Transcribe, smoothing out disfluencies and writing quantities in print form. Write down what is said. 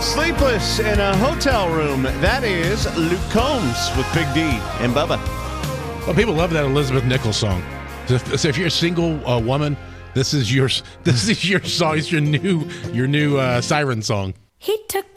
Sleepless in a Hotel Room. That is Luke Combs with Big D and Bubba. Well, people love that Elizabeth Nichols song. So if you're a single woman, this is your song. It's your new Siren song. He took